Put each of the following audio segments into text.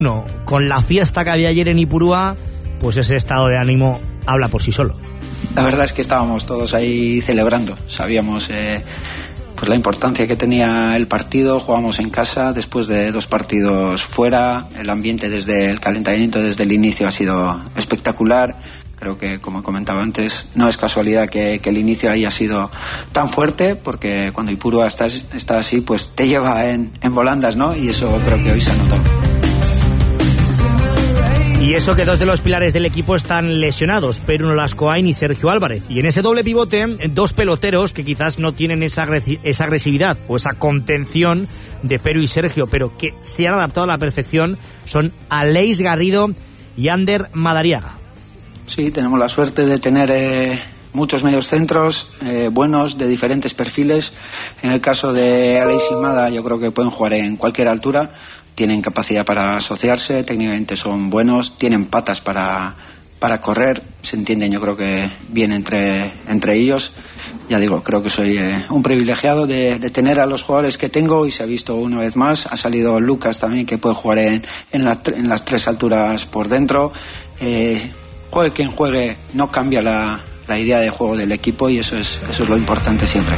No, con la fiesta que había ayer en Ipurúa, pues ese estado de ánimo habla por sí solo. La verdad es que estábamos todos ahí celebrando. Sabíamos pues la importancia que tenía el partido. Jugamos en casa después de 2 partidos fuera. El ambiente desde el calentamiento, desde el inicio, ha sido espectacular. Creo que, como comentaba antes, no es casualidad que el inicio haya sido tan fuerte, porque cuando Ipurúa está así, pues te lleva en volandas, ¿no? Y eso creo que hoy se ha notado. Y eso que 2 de los pilares del equipo están lesionados, Peru Nolascoain y Sergio Álvarez. Y en ese doble pivote, 2 peloteros que quizás no tienen esa agresividad o esa contención de Peru y Sergio, pero que se han adaptado a la perfección, son Aleix Garrido y Ander Madariaga. Sí, tenemos la suerte de tener muchos mediocentros buenos, de diferentes perfiles. En el caso de Aleix y Mada, yo creo que pueden jugar en cualquier altura. Tienen capacidad para asociarse, técnicamente son buenos, tienen patas para correr, se entienden yo creo que bien entre ellos. Ya digo, creo que soy un privilegiado de tener a los jugadores que tengo, y se ha visto una vez más. Ha salido Lucas también, que puede jugar en las 3 alturas por dentro. Juegue quien juegue, no cambia la idea de juego del equipo, y eso es lo importante siempre.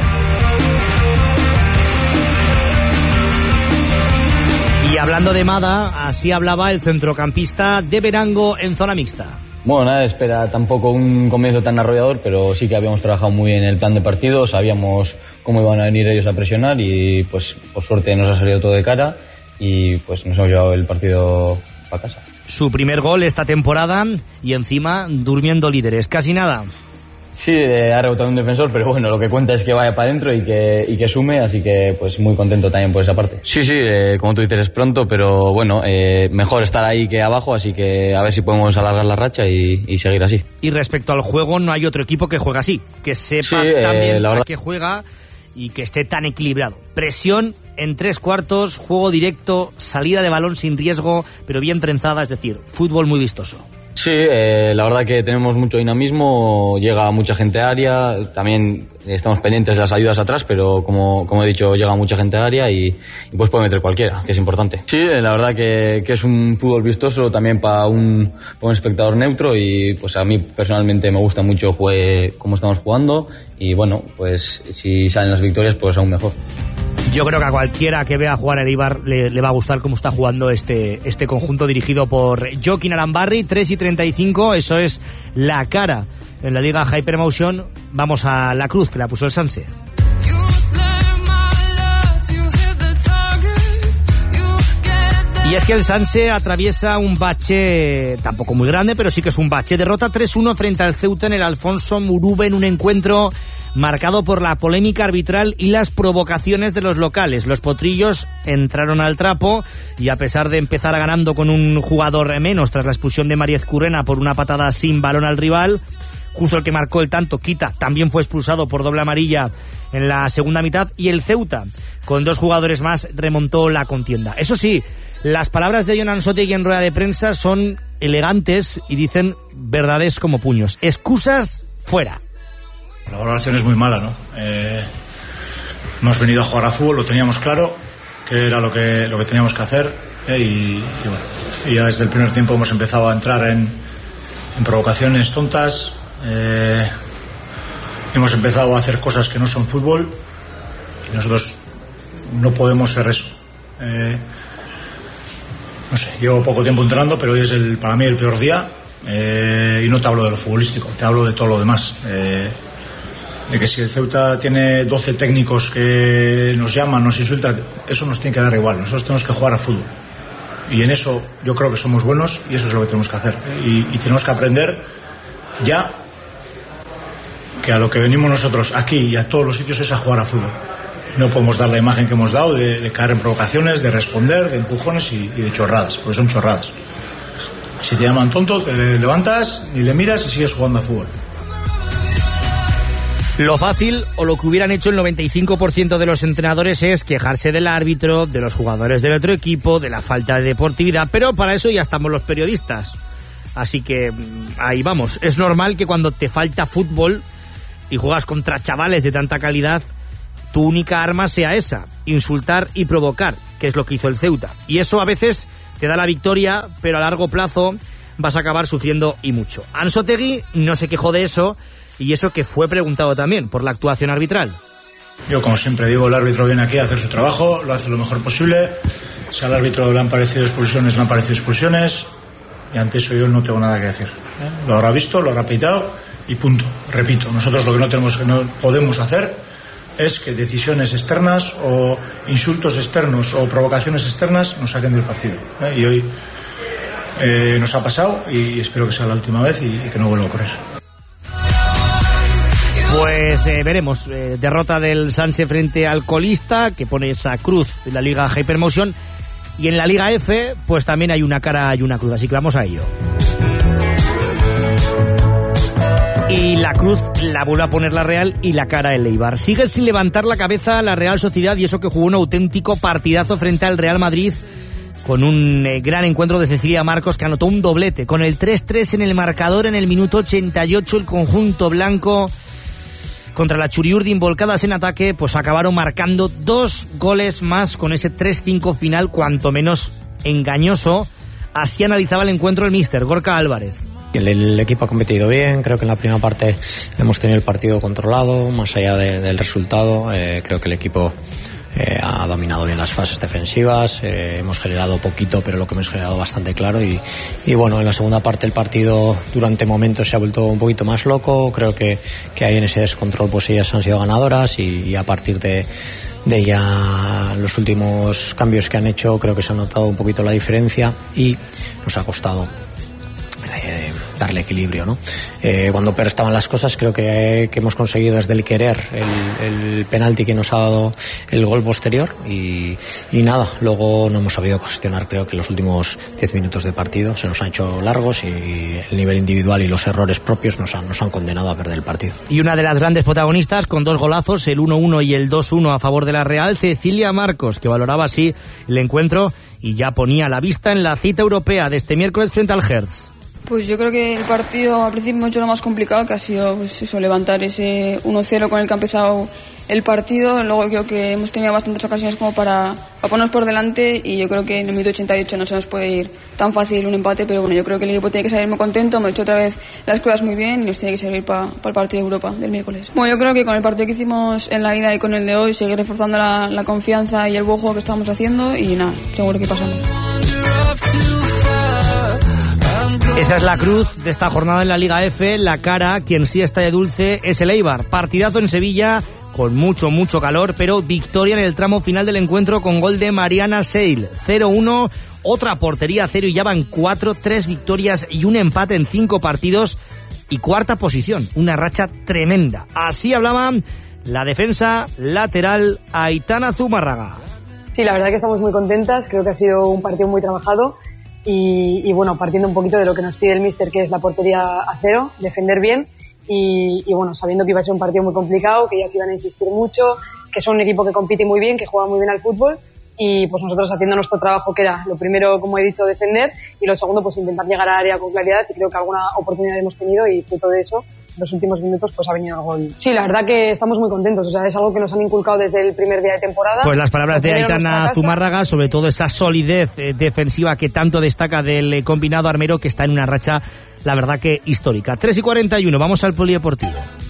Y hablando de Mada, así hablaba el centrocampista de Verango en zona mixta. Bueno, nada, espera tampoco un comienzo tan arrollador, pero sí que habíamos trabajado muy bien en el plan de partido, sabíamos cómo iban a venir ellos a presionar, y pues por suerte nos ha salido todo de cara y pues nos hemos llevado el partido para casa. Su primer gol esta temporada y encima durmiendo líderes, casi nada. Sí, ha rebotado un defensor, pero bueno, lo que cuenta es que vaya para adentro y que sume, así que pues muy contento también por esa parte. Sí, como tú dices, es pronto, pero bueno, mejor estar ahí que abajo, así que a ver si podemos alargar la racha y seguir así. Y respecto al juego, no hay otro equipo que juegue así, que sepa también a qué juega y que esté tan equilibrado. Presión en 3 cuartos, juego directo, salida de balón sin riesgo, pero bien trenzada, es decir, fútbol muy vistoso. Sí, la verdad que tenemos mucho dinamismo, llega mucha gente a área, también estamos pendientes de las ayudas atrás, pero como he dicho, llega mucha gente a área y pues puede meter cualquiera, que es importante. Sí, la verdad que es un fútbol vistoso también para un espectador neutro, y pues a mí personalmente me gusta mucho cómo estamos jugando, y bueno, pues si salen las victorias pues aún mejor. Yo creo que a cualquiera que vea jugar el Eibar le va a gustar cómo está jugando este conjunto dirigido por Joaquín Arambarri. 3:35, eso es la cara en la Liga Hypermotion. Vamos a la cruz que la puso el Sanse. Y es que el Sanse atraviesa un bache tampoco muy grande, pero sí que es un bache. Derrota 3-1 frente al Ceuta en el Alfonso Muruve, en un encuentro marcado por la polémica arbitral y las provocaciones de los locales. Los potrillos entraron al trapo y, a pesar de empezar ganando con un jugador menos tras la expulsión de María Ezcurrena por una patada sin balón al rival, justo el que marcó el tanto, Quita, también fue expulsado por doble amarilla en la segunda mitad, y el Ceuta, con 2 jugadores más, remontó la contienda. Eso sí, las palabras de Jonan Sotegui en rueda de prensa son elegantes y dicen verdades como puños. Excusas fuera. La valoración es muy mala, ¿no? Hemos venido a jugar a fútbol, lo teníamos claro, que era lo que teníamos que hacer, y bueno, y ya desde el primer tiempo hemos empezado a entrar en provocaciones tontas, hemos empezado a hacer cosas que no son fútbol, y nosotros no podemos ser eso. No sé, llevo poco tiempo entrenando, pero hoy es para mí el peor día, y no te hablo de lo futbolístico, te hablo de todo lo demás. De que si el Ceuta tiene 12 técnicos que nos llaman, nos insultan, eso nos tiene que dar igual. Nosotros tenemos que jugar a fútbol, y en eso yo creo que somos buenos, y eso es lo que tenemos que hacer, y tenemos que aprender ya que a lo que venimos nosotros aquí y a todos los sitios es a jugar a fútbol. No podemos dar la imagen que hemos dado de caer en provocaciones, de responder, de empujones y de chorradas, porque son chorradas. Si te llaman tonto, te levantas y le miras y sigues jugando a fútbol. Lo fácil, o lo que hubieran hecho el 95% de los entrenadores, es quejarse del árbitro, de los jugadores del otro equipo, de la falta de deportividad, pero para eso ya estamos los periodistas. Así que ahí vamos. Es normal que cuando te falta fútbol y juegas contra chavales de tanta calidad, tu única arma sea esa, insultar y provocar, que es lo que hizo el Ceuta. Y eso a veces te da la victoria, pero a largo plazo vas a acabar sufriendo y mucho. Anzoátegui no se quejó de eso, y eso que fue preguntado también por la actuación arbitral. Yo, como siempre digo, el árbitro viene aquí a hacer su trabajo, lo hace lo mejor posible. Si al árbitro le han parecido expulsiones, le han parecido expulsiones, y ante eso yo no tengo nada que decir. Lo habrá visto, lo habrá pitado y punto. Repito, nosotros lo que no podemos hacer es que decisiones externas o insultos externos o provocaciones externas nos saquen del partido. Y hoy nos ha pasado y espero que sea la última vez y que no vuelva a ocurrir. Pues veremos, derrota del Sanse frente al colista, que pone esa cruz en la Liga Hypermotion, y en la Liga F pues también hay una cara y una cruz, así que vamos a ello. Y la cruz la vuelve a poner la Real y la cara el Eibar. Sigue sin levantar la cabeza la Real Sociedad, y eso que jugó un auténtico partidazo frente al Real Madrid, con un gran encuentro de Cecilia Marcos, que anotó un doblete. Con el 3-3 en el marcador en el minuto 88, el conjunto blanco contra la Churiurdin volcadas en ataque, pues acabaron marcando 2 goles más con ese 3-5 final, cuanto menos engañoso. Así analizaba el encuentro el míster Gorka Álvarez. El equipo ha competido bien, creo que en la primera parte hemos tenido el partido controlado, más allá del resultado. Creo que el equipo ha dominado bien las fases defensivas, hemos generado poquito, pero lo que hemos generado bastante claro, y bueno, en la segunda parte el partido durante momentos se ha vuelto un poquito más loco. Creo que ahí en ese descontrol pues ellas han sido ganadoras, y a partir de ya los últimos cambios que han hecho creo que se ha notado un poquito la diferencia y nos ha costado darle equilibrio, ¿no? Cuando peor estaban las cosas, creo que hemos conseguido desde el querer el penalti que nos ha dado el gol posterior, y nada, luego no hemos sabido gestionar. Creo que los últimos 10 minutos de partido se nos han hecho largos, y el nivel individual y los errores propios nos han condenado a perder el partido. Y una de las grandes protagonistas, con 2 golazos, el 1-1 y el 2-1 a favor de la Real, Cecilia Marcos, que valoraba así el encuentro y ya ponía la vista en la cita europea de este miércoles frente al Hertz. Pues yo creo que el partido al principio mucho lo más complicado, que ha sido pues eso, levantar ese 1-0 con el que ha empezado el partido. Luego creo que hemos tenido bastantes ocasiones como para ponernos por delante, y yo creo que en el minuto 88 no se nos puede ir tan fácil un empate, pero bueno, yo creo que el equipo tiene que salir muy contento. Hemos hecho otra vez las cosas muy bien y nos tiene que servir para el partido de Europa del miércoles. Bueno, yo creo que con el partido que hicimos en la ida y con el de hoy, seguir reforzando la confianza y el buen juego que estamos haciendo, y nada, seguro que pasamos. Esa es la cruz de esta jornada en la Liga F. La cara, quien sí está de dulce, es el Eibar. Partidazo en Sevilla, con mucho calor, pero victoria en el tramo final del encuentro con gol de Mariana Seil. 0-1, otra portería a 0, y ya van 4, 3 victorias y un empate en 5 partidos, y cuarta posición. Una racha tremenda. Así hablaba la defensa lateral Aitana Zumárraga. Sí, la verdad que estamos muy contentas. Creo que ha sido un partido muy trabajado. Y bueno, partiendo un poquito de lo que nos pide el míster, que es la portería a 0, defender bien, y bueno, sabiendo que iba a ser un partido muy complicado, que ellas iban a insistir mucho, que son un equipo que compite muy bien, que juega muy bien al fútbol, y pues nosotros haciendo nuestro trabajo, que era lo primero, como he dicho, defender, y lo segundo, pues intentar llegar al área con claridad, y creo que alguna oportunidad hemos tenido, y fruto de eso, en los últimos minutos pues ha venido el gol. Sí, la verdad que estamos muy contentos, o sea, es algo que nos han inculcado desde el primer día de temporada. Pues las palabras de Aitana Zumárraga, sobre todo esa solidez defensiva que tanto destaca del combinado armero, que está en una racha, la verdad que histórica. 3:41, vamos al polideportivo.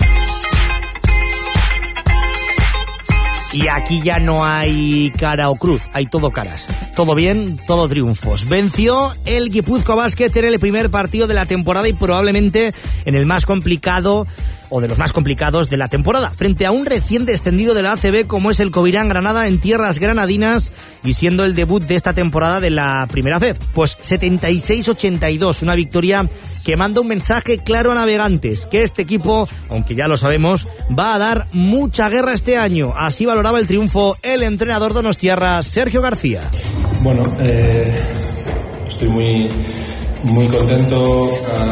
Y aquí ya no hay cara o cruz, hay todo caras. Todo bien, todo triunfos. Venció el Guipúzcoa Basket en el primer partido de la temporada, y probablemente en el más complicado, o de los más complicados de la temporada, frente a un recién descendido de la ACB como es el Covirán Granada en tierras granadinas, y siendo el debut de esta temporada de la primera FEB. Pues 76-82, una victoria que manda un mensaje claro a navegantes, que este equipo, aunque ya lo sabemos, va a dar mucha guerra este año. Así valoraba el triunfo el entrenador donostiarra, Sergio García. Bueno, estoy muy contento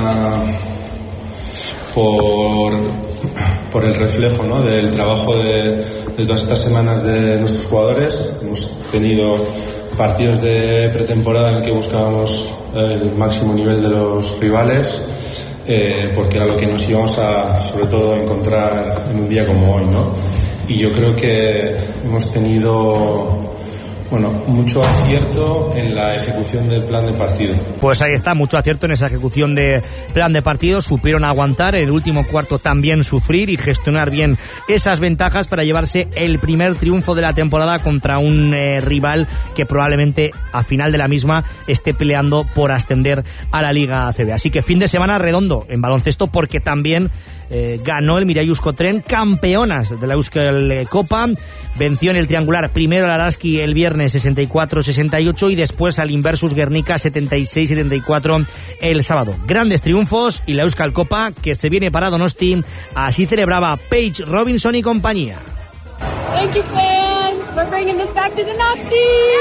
por el reflejo, ¿no?, del trabajo de todas estas semanas de nuestros jugadores. Hemos tenido partidos de pretemporada en el que buscábamos el máximo nivel de los rivales, porque era lo que nos íbamos a, sobre todo, encontrar en un día como hoy, ¿no? Y yo creo que hemos tenido Bueno, mucho acierto en la ejecución del plan de partido. Pues ahí está, mucho acierto en esa ejecución de plan de partido. Supieron aguantar, en el último cuarto también sufrir y gestionar bien esas ventajas para llevarse el primer triunfo de la temporada contra un rival que probablemente a final de la misma esté peleando por ascender a la Liga ACB. Así que fin de semana redondo en baloncesto, porque también ganó el Mirai Euskotren, campeonas de la Euskal Copa. Venció en el triangular primero al Araski el viernes 64-68 y después al Inversus Guernica 76-74 el sábado. Grandes triunfos y la Euskal Copa que se viene para Donosti. Así celebraba Paige Robinson y compañía. Thank you, fans, for bringing this back to Donosti.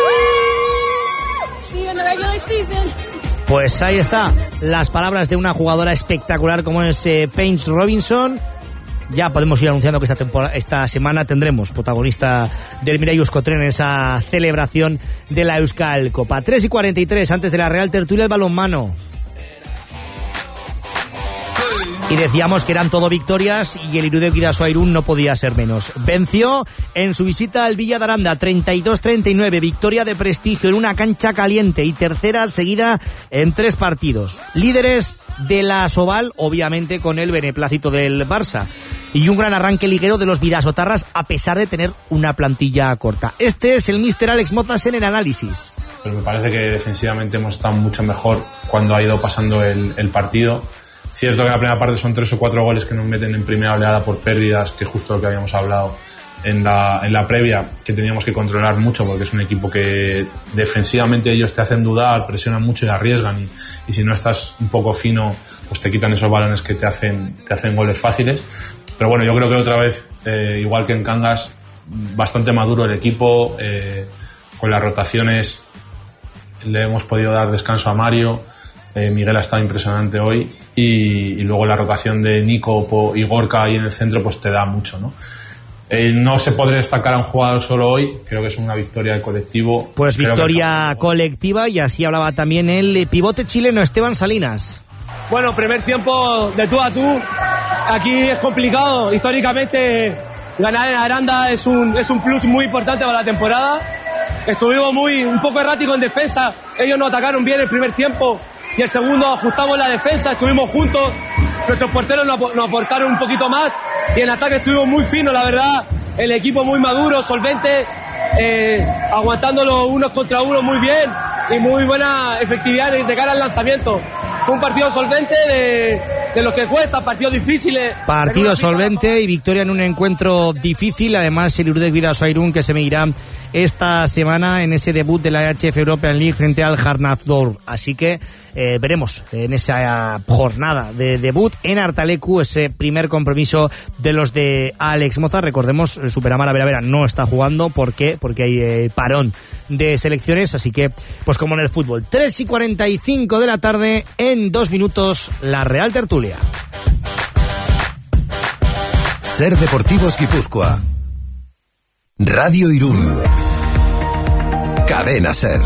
See you in the regular season. Pues ahí está, las palabras de una jugadora espectacular como es Paige Robinson. Ya podemos ir anunciando que esta semana tendremos protagonista del Mirai Euskotren en esa celebración de la Euskal Copa. 3:43 antes de la Real Tertulia, el balonmano. Y decíamos que eran todo victorias y el Irudek Bidasoa Irún no podía ser menos. Venció en su visita al Villa de Aranda 32-39, victoria de prestigio en una cancha caliente y tercera seguida en 3 partidos. Líderes de la Asobal, obviamente con el beneplácito del Barça. Y un gran arranque liguero de los vidasotarras a pesar de tener una plantilla corta. Este es el míster Alex Mozas en el análisis. Pero me parece que defensivamente hemos estado mucho mejor cuando ha ido pasando el partido. Cierto que en la primera parte son 3 o 4 goles que nos meten en primera oleada por pérdidas, que es justo lo que habíamos hablado en la previa, que teníamos que controlar mucho porque es un equipo que defensivamente ellos te hacen dudar, presionan mucho y arriesgan y si no estás un poco fino pues te quitan esos balones que te hacen goles fáciles. Pero bueno, yo creo que otra vez, igual que en Cangas, bastante maduro el equipo, con las rotaciones le hemos podido dar descanso a Mario. Miguel ha estado impresionante hoy y luego la rotación de Nico y Gorka ahí en el centro pues te da mucho, ¿no? No se podría destacar a un jugador solo hoy, creo que es una victoria del colectivo. Pues victoria colectiva, y así hablaba también el pivote chileno Esteban Salinas. Bueno, primer tiempo de tú a tú, aquí es complicado, históricamente ganar en Aranda es un plus muy importante para la temporada. Estuvimos un poco erráticos en defensa, ellos nos atacaron bien el primer tiempo y el segundo ajustamos la defensa, estuvimos juntos, nuestros porteros nos aportaron un poquito más y en ataque estuvimos muy finos, la verdad, el equipo muy maduro, solvente, aguantándolo unos contra unos muy bien y muy buena efectividad de cara al lanzamiento. Fue un partido solvente de los que cuesta, partidos difíciles. Partido solvente y victoria en un encuentro difícil. Además, el Irudek Bidasoa Irún que se medirá esta semana en ese debut de la EHF European League frente al Harnafdor. Así que veremos en esa jornada de debut en Artalecu ese primer compromiso de los de Alex Mozas. Recordemos, Superamara Vera no está jugando. ¿Por qué? Porque hay parón de selecciones. Así que, pues como en el fútbol, 3:45 de la tarde, en 2 minutos, la Real Tertulia. Ser Deportivos Guipúzcoa. Radio Irún. Cadena Ser.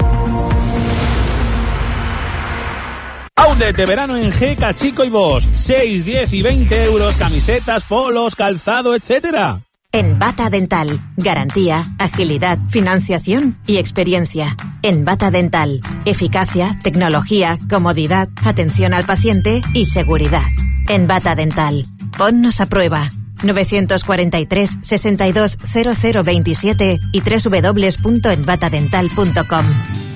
Outlet de verano en GK Chico y Bosch. 6, 10 y 20 euros, camisetas, polos, calzado, etcétera. En Bata Dental, garantía, agilidad, financiación y experiencia. En Bata Dental, eficacia, tecnología, comodidad, atención al paciente y seguridad. En Bata Dental, ponnos a prueba. 943 62 0027 y www.enbatadental.com.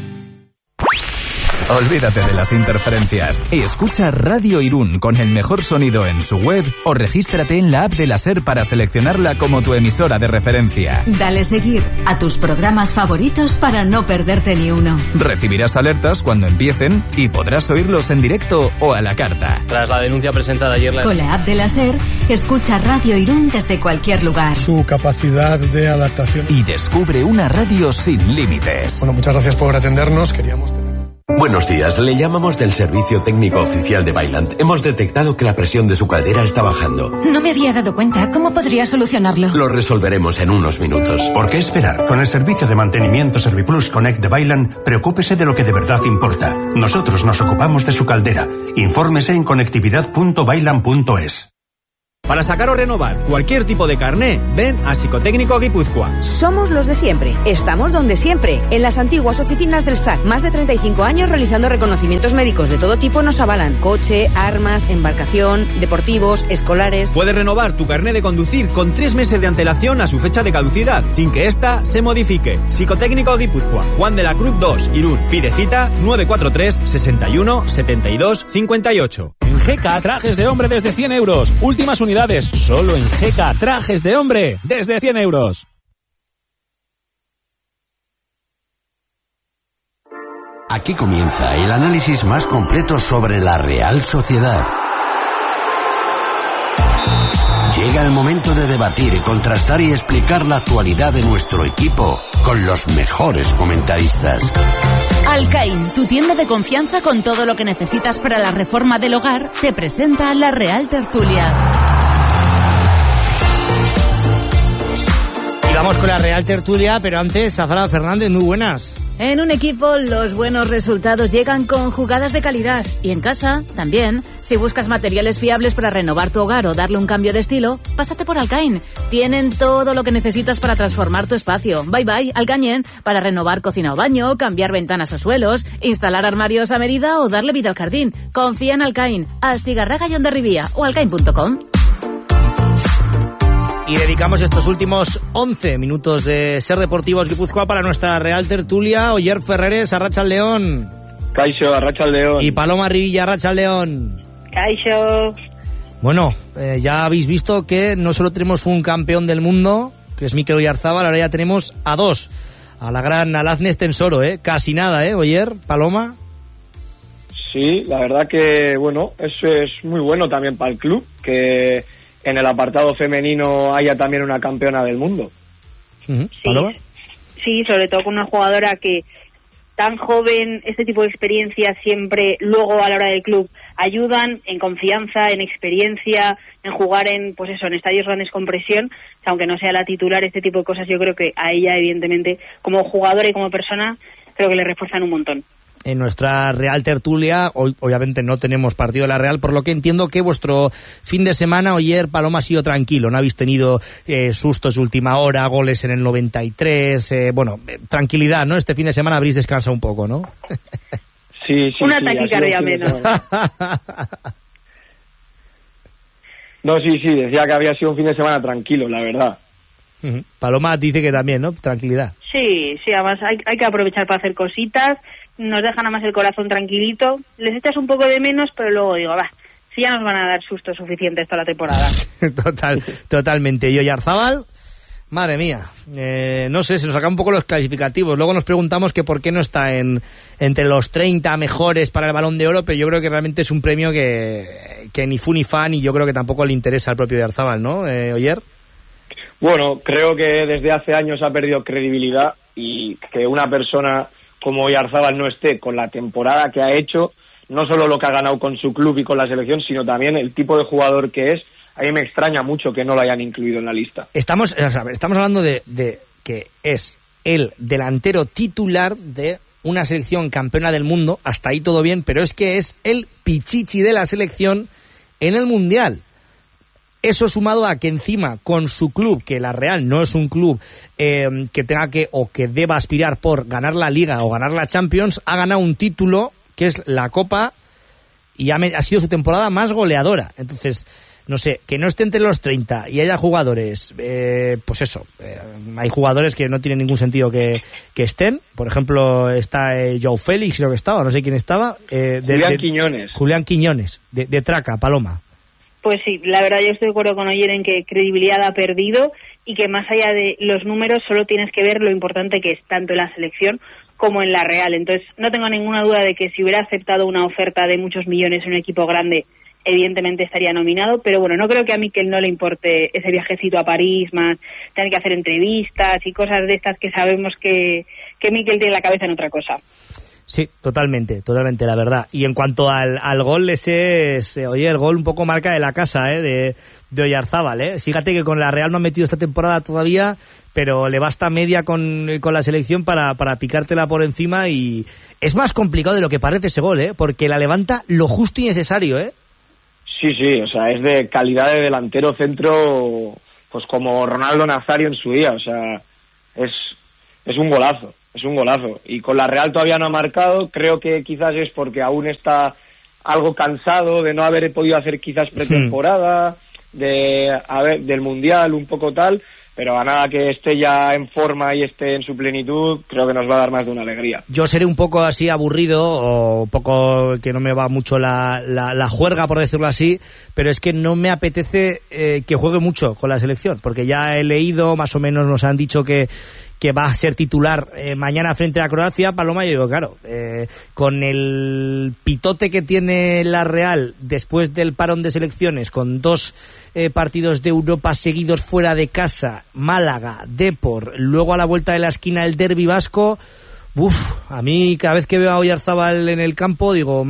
Olvídate de las interferencias. Escucha Radio Irún con el mejor sonido en su web o regístrate en la app de la SER para seleccionarla como tu emisora de referencia. Dale seguir a tus programas favoritos para no perderte ni uno. Recibirás alertas cuando empiecen y podrás oírlos en directo o a la carta. Tras la denuncia presentada ayer... Con la app de la SER, escucha Radio Irún desde cualquier lugar. Su capacidad de adaptación. Y descubre una radio sin límites. Bueno, muchas gracias por atendernos. Buenos días, le llamamos del servicio técnico oficial de Vaillant. Hemos detectado que la presión de su caldera está bajando. No me había dado cuenta. ¿Cómo podría solucionarlo? Lo resolveremos en unos minutos. ¿Por qué esperar? Con el servicio de mantenimiento Serviplus Connect de Vaillant, preocúpese de lo que de verdad importa. Nosotros nos ocupamos de su caldera. Infórmese en conectividad.vaillant.es. Para sacar o renovar cualquier tipo de carné, ven a Psicotécnico Guipúzcoa. Somos los de siempre. Estamos donde siempre. En las antiguas oficinas del SAC. Más de 35 años realizando reconocimientos médicos de todo tipo nos avalan. Coche, armas, embarcación, deportivos, escolares. Puedes renovar tu carné de conducir con 3 meses de antelación a su fecha de caducidad, sin que ésta se modifique. Psicotécnico Guipúzcoa. Juan de la Cruz 2, Irún. Pide cita 943 61 72 58. En GK, trajes de hombre desde 100 euros. Últimas unidades, solo en GK, trajes de hombre desde 100 euros. Aquí comienza el análisis más completo sobre la Real Sociedad. Llega el momento de debatir, contrastar y explicar la actualidad de nuestro equipo con los mejores comentaristas. Alcaín, tu tienda de confianza con todo lo que necesitas para la reforma del hogar, te presenta la Real Tertulia. Y vamos con la Real Tertulia, pero antes, Azara Fernández, muy buenas. En un equipo los buenos resultados llegan con jugadas de calidad y en casa también. Si buscas materiales fiables para renovar tu hogar o darle un cambio de estilo, pásate por Alcaín. Tienen todo lo que necesitas para transformar tu espacio. Bye bye, Alcañen, para renovar cocina o baño, cambiar ventanas o suelos, instalar armarios a medida o darle vida al jardín. Confía en Alcaín, Astigarraga y Hondarribía o alcaín.com. Y dedicamos estos últimos 11 minutos de Ser Deportivos Guipúzcoa para nuestra Real Tertulia. Oyer Ferreres, Arratsaldeón. Caixo, Arratsaldeón. Y Paloma Rivilla, Arratsaldeón. Caixo. Bueno, ya habéis visto que no solo tenemos un campeón del mundo, que es Mikel Oyarzábal, ahora ya tenemos a dos. A la gran Alazne Estensoro, casi nada, Oyer, Paloma. Sí, la verdad que, bueno, eso es muy bueno también para el club, que en el apartado femenino haya también una campeona del mundo. Sí, sobre todo con una jugadora que tan joven, este tipo de experiencias siempre luego a la hora del club ayudan en confianza, en experiencia, en jugar en, pues eso, en estadios grandes con presión, aunque no sea la titular, este tipo de cosas yo creo que a ella evidentemente como jugadora y como persona creo que le refuerzan un montón. En nuestra Real Tertulia, hoy obviamente no tenemos partido de la Real, por lo que entiendo que vuestro fin de semana, ayer, Paloma, ha sido tranquilo, no habéis tenido sustos de última hora, goles en el 93, tranquilidad, ¿no? Este fin de semana habréis descansado un poco, ¿no? Sí. Una taquicardia menos. No, sí, decía que había sido un fin de semana tranquilo, la verdad. Paloma dice que también, ¿no? Tranquilidad. Sí, además hay que aprovechar para hacer cositas, nos deja nada más el corazón tranquilito, les echas un poco de menos, pero luego digo, si ya nos van a dar sustos suficientes toda la temporada. Totalmente. Y Oyarzábal, madre mía, no sé, se nos sacan un poco los clasificativos, luego nos preguntamos que por qué no está entre los 30 mejores para el Balón de Oro, pero yo creo que realmente es un premio que ni fu ni fan, y yo creo que tampoco le interesa al propio Oyarzábal, ¿no, Oyer? Bueno, creo que desde hace años ha perdido credibilidad, y que una persona como Oyarzábal no esté con la temporada que ha hecho, no solo lo que ha ganado con su club y con la selección, sino también el tipo de jugador que es. A mí me extraña mucho que no lo hayan incluido en la lista. Estamos hablando de que es el delantero titular de una selección campeona del mundo, hasta ahí todo bien, pero es que es el pichichi de la selección en el Mundial. Eso sumado a que encima con su club, que la Real no es un club que tenga que o que deba aspirar por ganar la Liga o ganar la Champions, ha ganado un título que es la Copa y ha sido su temporada más goleadora. Entonces, no sé, que no esté entre los 30 y haya jugadores, hay jugadores que no tienen ningún sentido que estén. Por ejemplo, está Joao Félix, creo que estaba, no sé quién estaba. Julián Quiñones, de Traca, Paloma. Pues sí, la verdad yo estoy de acuerdo con Oyer en que credibilidad ha perdido y que más allá de los números solo tienes que ver lo importante que es tanto en la selección como en la Real. Entonces no tengo ninguna duda de que si hubiera aceptado una oferta de muchos millones en un equipo grande, evidentemente estaría nominado, pero bueno, no creo que a Mikel no le importe ese viajecito a París, más tener que hacer entrevistas y cosas de estas que sabemos que Mikel tiene la cabeza en otra cosa. Sí, totalmente, la verdad. Y en cuanto al gol, el gol un poco marca de la casa, de Oyarzábal, Fíjate que con la Real no ha metido esta temporada todavía, pero le basta media con la selección para picártela por encima, y es más complicado de lo que parece ese gol, porque la levanta lo justo y necesario, Sí, o sea, es de calidad de delantero centro, pues como Ronaldo Nazario en su día, o sea, es un golazo. Y con la Real todavía no ha marcado, creo que quizás es porque aún está algo cansado de no haber podido hacer quizás pretemporada, del Mundial, un poco tal, pero a nada que esté ya en forma y esté en su plenitud, creo que nos va a dar más de una alegría. Yo seré un poco así aburrido, o un poco que no me va mucho la juerga, por decirlo así, pero es que no me apetece que juegue mucho con la selección, porque ya he leído, más o menos nos han dicho que va a ser titular mañana frente a Croacia, Paloma, y digo, claro, con el pitote que tiene la Real después del parón de selecciones, con 2 partidos de Europa seguidos fuera de casa, Málaga, Depor, luego a la vuelta de la esquina el derbi vasco, a mí cada vez que veo a Oyarzábal en el campo digo...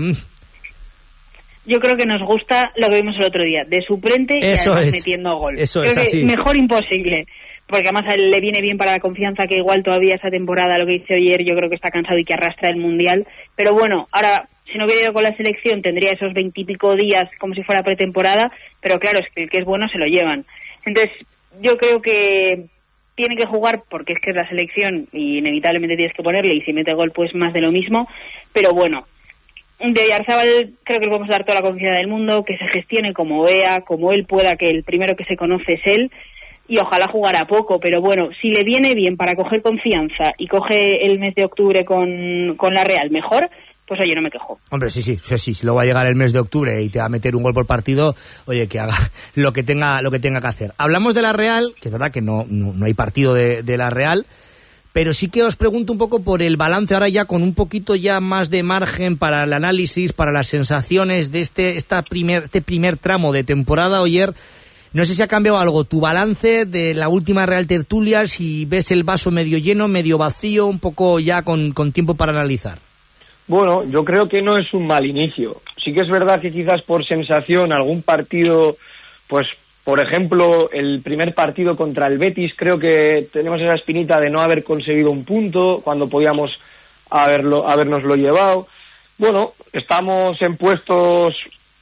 Yo creo que nos gusta lo que vimos el otro día, de suplente y además metiendo gol. Eso creo es que así. Mejor imposible. Porque además a él le viene bien para la confianza, que igual todavía esa temporada, lo que hice ayer, yo creo que está cansado y que arrastra el Mundial. Pero bueno, ahora, si no hubiera ido con la selección, tendría esos 20 y pico días como si fuera pretemporada, pero claro, es que el que es bueno se lo llevan. Entonces, yo creo que tiene que jugar porque es que es la selección y inevitablemente tienes que ponerle, y si mete gol, pues más de lo mismo. Pero bueno, de Oyarzábal creo que le podemos dar toda la confianza del mundo, que se gestione como vea, como él pueda, que el primero que se conoce es él. Y ojalá jugara poco, pero bueno, si le viene bien para coger confianza y coge el mes de octubre con la Real mejor, pues oye, no me quejo. Hombre, sí, si luego va a llegar el mes de octubre y te va a meter un gol por partido, oye, que haga lo que tenga que hacer. Hablamos de la Real, que es verdad que no hay partido de la Real, pero sí que os pregunto un poco por el balance ahora ya con un poquito ya más de margen para el análisis, para las sensaciones de este primer tramo de temporada. Oyer, no sé si ha cambiado algo tu balance de la última Real Tertulia, si ves el vaso medio lleno, medio vacío, un poco ya con tiempo para analizar. Bueno, yo creo que no es un mal inicio. Sí que es verdad que quizás por sensación algún partido, pues por ejemplo el primer partido contra el Betis, creo que tenemos esa espinita de no haber conseguido un punto cuando podíamos habernoslo llevado. Bueno, estamos en puestos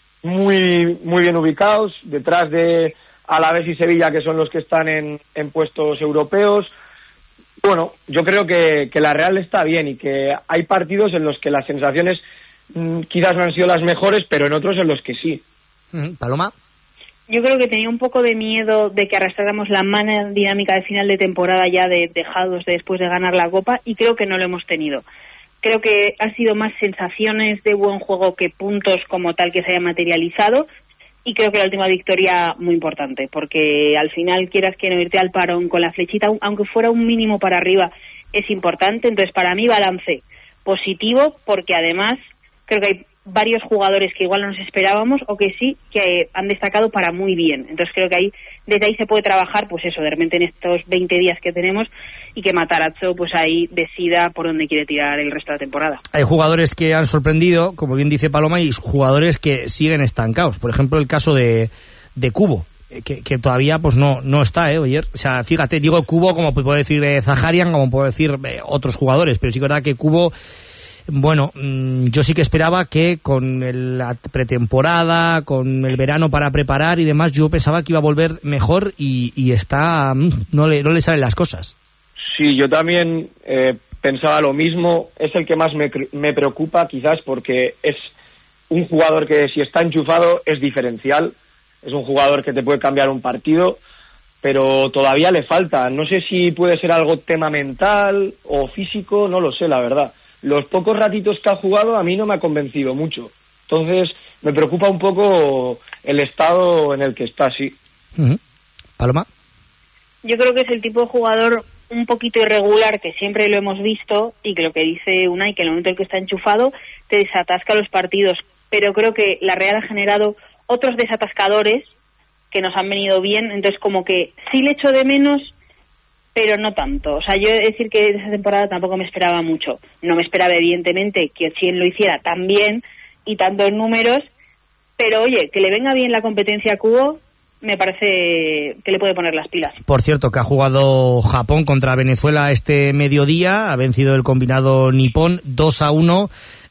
muy bien ubicados, detrás de Alavés y Sevilla, que son los que están en puestos europeos. Bueno, yo creo que la Real está bien y que hay partidos en los que las sensaciones quizás no han sido las mejores, pero en otros en los que sí. Paloma. Yo creo que tenía un poco de miedo de que arrastráramos la mala dinámica de final de temporada ya de dejados después de ganar la Copa, y creo que no lo hemos tenido. Creo que ha sido más sensaciones de buen juego que puntos como tal que se hayan materializado, y creo que la última victoria muy importante, porque al final, quieras que no, irte al parón con la flechita, aunque fuera un mínimo para arriba, es importante. Entonces, para mí, balance positivo, porque además creo que hay varios jugadores que igual no nos esperábamos o que sí que han destacado para muy bien. Entonces creo que desde ahí se puede trabajar, pues eso, de repente en estos 20 días que tenemos, y que Matarazzo pues ahí decida por dónde quiere tirar el resto de la temporada. Hay jugadores que han sorprendido, como bien dice Paloma, y jugadores que siguen estancados. Por ejemplo, el caso de Cubo, que todavía pues no está, Oyer. O sea, fíjate, digo Cubo como puedo decir Zaharian, como puedo decir otros jugadores, pero sí que es verdad que Cubo, bueno, yo sí que esperaba que con la pretemporada, con el verano para preparar y demás, yo pensaba que iba a volver mejor y está, no le salen las cosas. Sí, yo también pensaba lo mismo. Es el que más me preocupa, quizás, porque es un jugador que, si está enchufado, es diferencial. Es un jugador que te puede cambiar un partido, pero todavía le falta. No sé si puede ser algo tema mental o físico, no lo sé, la verdad. Los pocos ratitos que ha jugado a mí no me ha convencido mucho. Entonces me preocupa un poco el estado en el que está, sí. ¿Paloma? Yo creo que es el tipo de jugador un poquito irregular, que siempre lo hemos visto, y que lo que dice Unai, que en el momento en el que está enchufado te desatasca los partidos. Pero creo que la Real ha generado otros desatascadores que nos han venido bien. Entonces como que sí le echo de menos, pero no tanto. O sea, yo he de decir que de esa temporada tampoco me esperaba mucho. No me esperaba, evidentemente, que Ochieng lo hiciera tan bien y tanto en números, pero oye, que le venga bien la competencia a Cubo, me parece que le puede poner las pilas. Por cierto, que ha jugado Japón contra Venezuela este mediodía, ha vencido el combinado nipón 2-1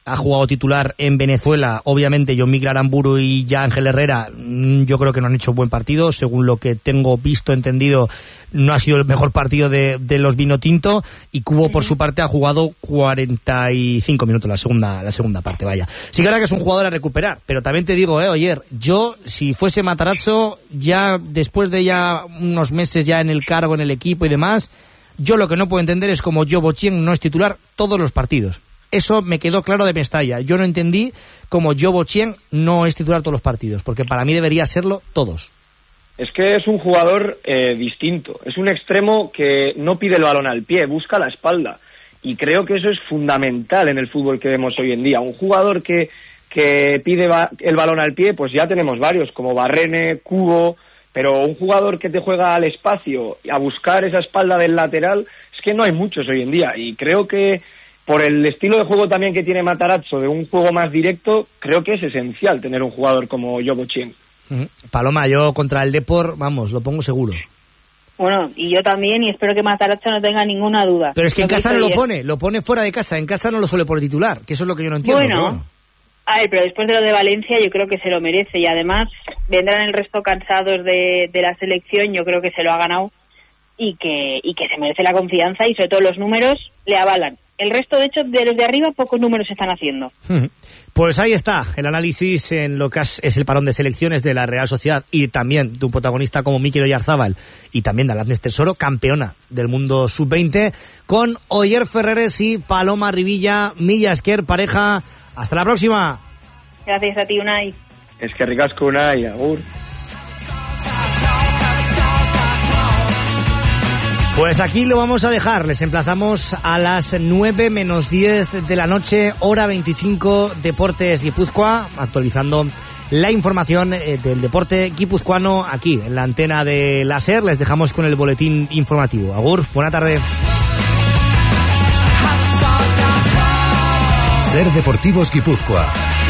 ha jugado titular en Venezuela. Obviamente John Miguel Aramburu y ya Ángel Herrera yo creo que no han hecho buen partido, según lo que tengo visto, entendido, no ha sido el mejor partido de los Vinotinto, y Cubo por su parte ha jugado 45 minutos la segunda parte, vaya. Sí que ahora que es un jugador a recuperar, pero también te digo, Oyer, yo si fuese Matarazzo, ya después de ya unos meses ya en el cargo, en el equipo y demás, yo lo que no puedo entender es como Joe Bochien no es titular todos los partidos. Eso me quedó claro de Mestalla. Yo no entendí cómo Joe Bochien no es titular todos los partidos, porque para mí debería serlo todos. Es que es un jugador distinto. Es un extremo que no pide el balón al pie, busca la espalda. Y creo que eso es fundamental en el fútbol que vemos hoy en día. Un jugador que pide el balón al pie, pues ya tenemos varios, como Barrene, Cubo, pero un jugador que te juega al espacio, a buscar esa espalda del lateral, es que no hay muchos hoy en día. Y creo que por el estilo de juego también que tiene Matarazzo, de un juego más directo, creo que es esencial tener un jugador como Joe Bochien. Paloma, yo contra el Depor, vamos, lo pongo seguro. Bueno, y yo también, y espero que Matarazzo no tenga ninguna duda. Pero es que en casa no lo pone fuera de casa, en casa no lo suele por titular, que eso es lo que yo no entiendo. Bueno, a ver, pero después de lo de Valencia yo creo que se lo merece, y además vendrán el resto cansados de la selección, yo creo que se lo ha ganado, y que se merece la confianza, y sobre todo los números le avalan. El resto, de hecho, de los de arriba, pocos números se están haciendo. Pues ahí está el análisis en lo que es el parón de selecciones de la Real Sociedad, y también de un protagonista como Mikel Oyarzábal y también de Aladnes Tesoro, campeona del mundo sub-20, con Oyer Ferreres y Paloma Rivilla. Milla Esker, pareja. Hasta la próxima. Gracias a ti, Unai. Es que ricasco, Unai. Agur. Pues aquí lo vamos a dejar. Les emplazamos a las 9 menos 10 de la noche, hora 25, Deportes Guipúzcoa, actualizando la información del deporte guipuzcoano aquí en la antena de la SER. Les dejamos con el boletín informativo. Agur, buena tarde. SER Deportivos Guipúzcoa.